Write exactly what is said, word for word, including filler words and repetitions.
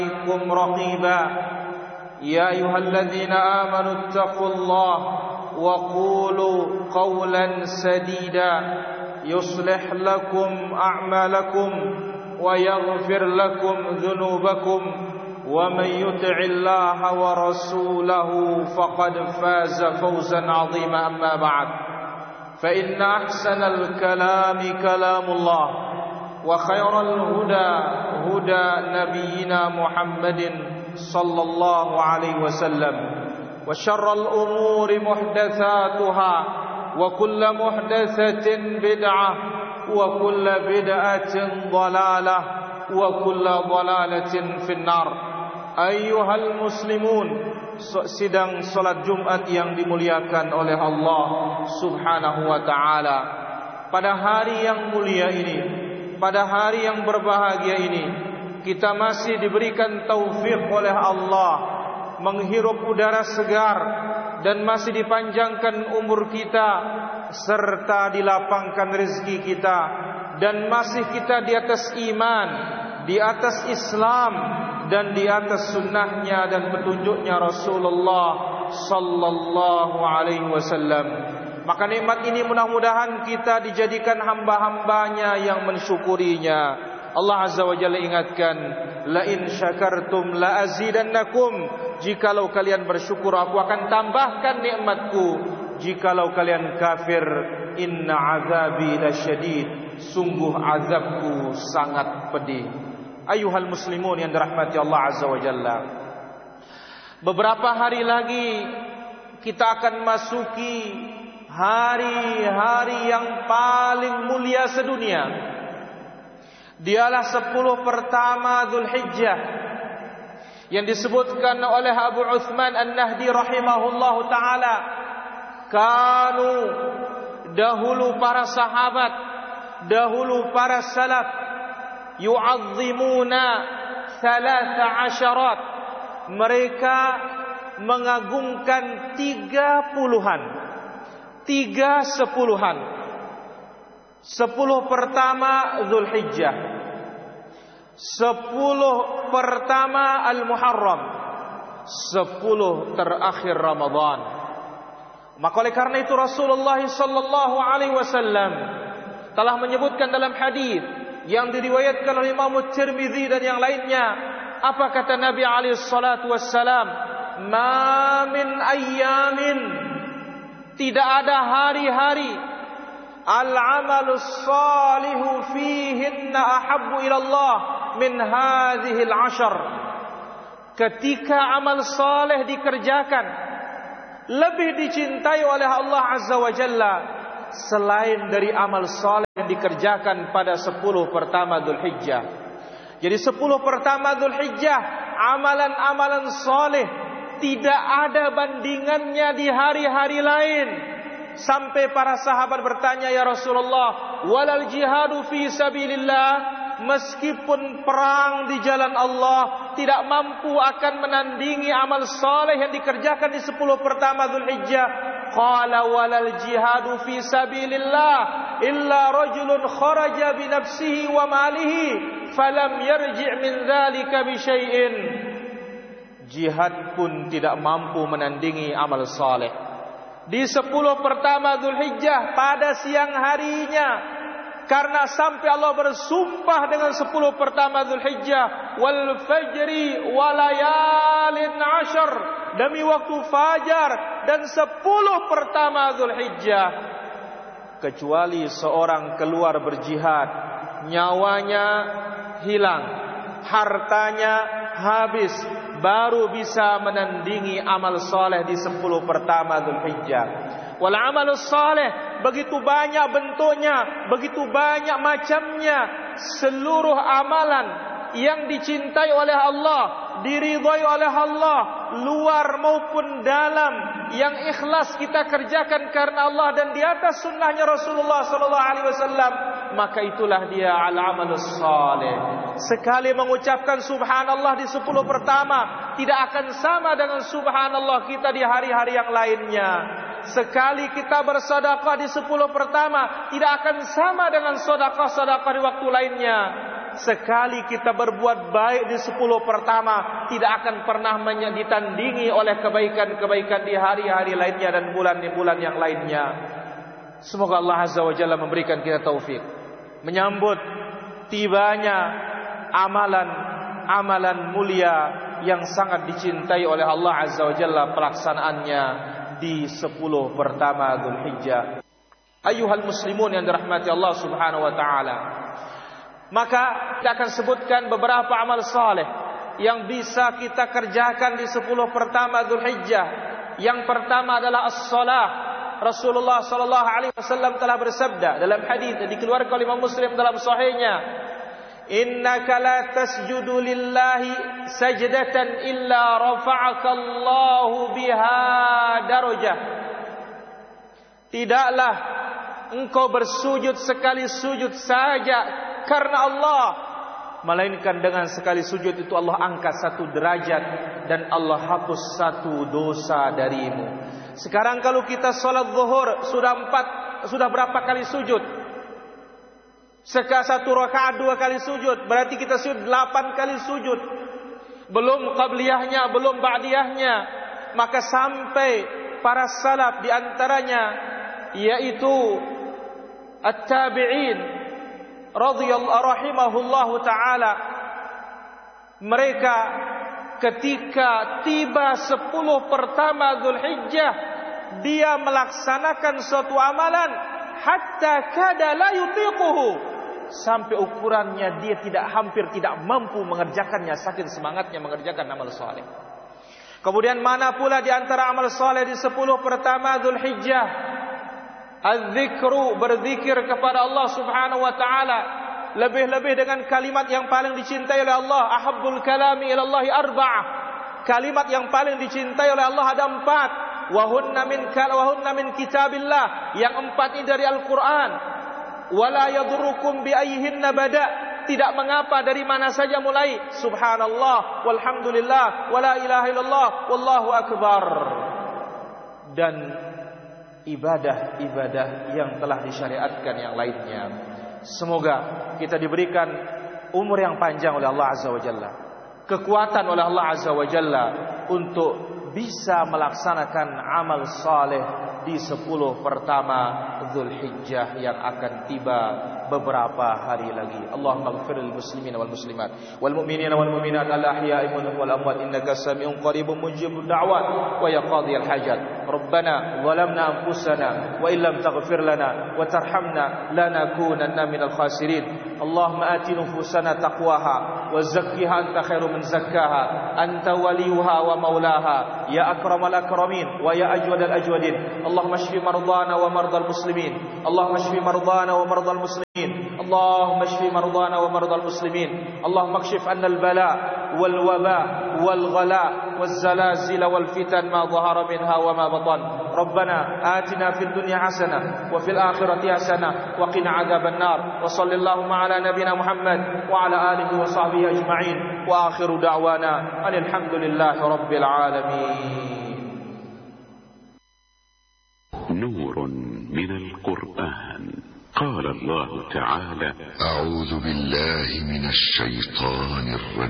عليكم رقيبا يا أيها الذين آمنوا اتقوا الله وقولوا قولا سديدا يصلح لكم أعمالكم ويغفر لكم ذنوبكم ومن يطع الله ورسوله فقد فاز فوزا عظيما. أما بعد فإن أحسن الكلام كلام الله وخير الهدى هدى نبينا محمد صلى الله عليه وسلم وشر الأمور محدثاتها وكل محدثة بدعة وكل بدعة ضلالة وكل ضلالة في النار. أيها المسلمون, sidang salat Jumat yang dimuliakan oleh Allah Subhanahu wa taala. Pada hari yang mulia ini, pada hari yang berbahagia ini, kita masih diberikan taufik oleh Allah menghirup udara segar dan masih dipanjangkan umur kita serta dilapangkan rezeki kita, dan masih kita di atas iman, di atas Islam, dan di atas sunnahnya dan petunjuknya Rasulullah sallallahu alaihi wasallam. Maka nikmat ini mudah-mudahan kita dijadikan hamba-hambanya yang mensyukurinya. Allah Azza wa Jalla ingatkan, la in syakartum la azidannakum, jikalau kalian bersyukur aku akan tambahkan nikmatku, jikalau kalian kafir inna azabi lasyadid, sungguh azabku sangat pedih. Ayuhal muslimun yang dirahmati Allah Azza wa Jalla, beberapa hari lagi kita akan masuki hari-hari yang paling mulia sedunia. Dialah sepuluh pertama Dzulhijjah yang disebutkan oleh Abu Utsman An-Nahdi rahimahullahu taala. Kanu, dahulu para sahabat, dahulu para salaf, yu'azzimuna thalatha asyarat, mereka mengagungkan tiga puluhan, tiga sepuluhan. Sepuluh pertama Dzulhijjah, sepuluh pertama Al-Muharram, sepuluh terakhir Ramadan. Maka oleh karena itu Rasulullah sallallahu alaihi wasallam telah menyebutkan dalam hadis yang diriwayatkan oleh Imam Tirmidzi dan yang lainnya. Apa kata Nabi alaihi salatu wassalam? Ma min ayyamin, tidak ada hari-hari, al-amalus salihu fihinna ahabbu ila Allah min hadhihi al-ashar, ketika amal saleh dikerjakan lebih dicintai oleh Allah Azza wa Jalla selain dari amal saleh yang dikerjakan pada sepuluh pertama Dzulhijjah. Jadi sepuluh pertama Dzulhijjah, amalan-amalan saleh tidak ada bandingannya di hari-hari lain. Sampai para sahabat bertanya, ya Rasulullah, walal jihadu fi sabilillah, meskipun perang di jalan Allah tidak mampu akan menandingi amal saleh yang dikerjakan di sepuluh pertama Dzulhijjah. Qala walal jihadu fi sabilillah illa rajulun kharaja bi nafsihi wa malihi falam yarji' min dzalika bi syai'in. Jihad pun tidak mampu menandingi amal saleh di sepuluh pertama Dzulhijjah pada siang harinya, karena sampai Allah bersumpah dengan sepuluh pertama Dzulhijjah, wal fajri walayalin ashar, demi waktu fajar dan sepuluh pertama Dzulhijjah. Kecuali seorang keluar berjihad, nyawanya hilang, hartanya habis, baru bisa menandingi amal saleh di sepuluh pertama Dzulhijjah. Wal amalus saleh begitu banyak bentuknya, begitu banyak macamnya. Seluruh amalan yang dicintai oleh Allah, diridhai oleh Allah, luar maupun dalam, yang ikhlas kita kerjakan karena Allah dan di atas sunnahnya Rasulullah sallallahu alaihi wasallam, maka itulah dia al-amalus saleh. Sekali mengucapkan subhanallah di sepuluh pertama tidak akan sama dengan subhanallah kita di hari-hari yang lainnya. Sekali kita bersedekah di sepuluh pertama tidak akan sama dengan sedekah-sedekah di waktu lainnya. sekali kita berbuat baik di sepuluh pertama, tidak akan pernah ditandingi oleh kebaikan-kebaikan di hari-hari lainnya dan bulan-bulan yang lainnya. Semoga Allah Azza wa Jalla memberikan kita taufik menyambut tibanya amalan-amalan mulia yang sangat dicintai oleh Allah Azza wa Jalla pelaksanaannya di sepuluh pertama Dzulhijjah. Ayuhal muslimun yang dirahmati Allah Subhanahu wa taala. Maka kita akan sebutkan beberapa amal saleh yang bisa kita kerjakan di sepuluh pertama Dzulhijjah. Yang pertama adalah as-shalah. Rasulullah sallallahu alaihi wasallam telah bersabda dalam hadis yang dikeluarkan oleh Imam Muslim dalam sahihnya, "Innaka la tasjudu lillahi sajdatan illa rafa'aka Allahu biha darajah." Tidaklah engkau bersujud sekali sujud saja karena Allah, melainkan dengan sekali sujud itu Allah angkat satu derajat dan Allah hapus satu dosa darimu. Sekarang kalau kita sholat zuhur sudah empat, sudah berapa kali sujud? Sekali satu rakaat dua kali sujud, berarti kita sujud delapan kali sujud. Belum qabliyahnya, belum ba'diyahnya. Maka sampai para salaf di antaranya yaitu at-tabi'in radhiyallahu rahimahullahu taala, mereka ketika tiba sepuluh pertama Dzulhijjah dia melaksanakan suatu amalan hatta kada la yutiquhu, sampai ukurannya dia tidak hampir tidak mampu mengerjakannya saking semangatnya mengerjakan amal saleh. Kemudian mana pula di antara amal saleh di sepuluh pertama Dzulhijjah? Az-zikru, berzikir kepada Allah Subhanahu wa taala, lebih-lebih dengan kalimat yang paling dicintai oleh Allah. Ahabbul kalami ila Allah arba'ah. Kalimat yang paling dicintai oleh Allah ada empat. Wa hunna min kal wa hunna min kitabillah. Yang empat ini dari Al-Qur'an. Wala yadurrukum bi ayyihinna bada'. Tidak mengapa dari mana saja mulai. Subhanallah walhamdulillah wala ilaha illallah wallahu akbar. Dan ibadah-ibadah yang telah disyariatkan yang lainnya. Semoga kita diberikan umur yang panjang oleh Allah Azza wa Jalla, kekuatan oleh Allah Azza wa Jalla untuk bisa melaksanakan amal saleh di sepuluh pertama Dzulhijjah yang akan tiba beberapa hari lagi. Allahumma ighfir lil muslimin wal muslimat wal mu'minina wal mu'minat al ahya'i minhum wal amwat innaka sami'un qaribun mujibud da'wat wa ya qadhiyal hajat. Rabbana zalamna anfusana wa illam taghfir lana wa tarhamna lanakunanna minal khasirin. Allahumma ati nufusana taqwaha wa zakkiha anta khairu min zakkaha anta waliyuha wa maulaha ya akramal akramin wa ya ajwadal ajwadin. Allahumma shfi mardana wa mardal muslimin. Allahumma shfi mardana wa mardal muslimin. Allahumma shfi mardana wa mardal muslimin. Allahumma kshif anna al-bala wal waba wal ghala wal zalazil wal fitan ma dhahara minha wa ma batan. Rabbana atina fid dunya hasanah wa fil akhirati hasanah wa qina adzaban nar. Wa sallallahu ala nabiyyina Muhammad wa ala alihi wa sahbihi ajma'in. Wa akhiru da'wana alhamdulillahi rabbil alamin. نور من القرآن. قال الله تعالى: أعوذ بالله من الشيطان الرجيم.